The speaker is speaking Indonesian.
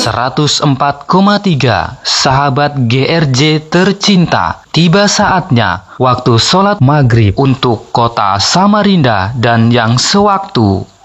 104,3 Sahabat GRJ tercinta, tiba saatnya waktu sholat maghrib untuk kota Samarinda dan yang sewaktu.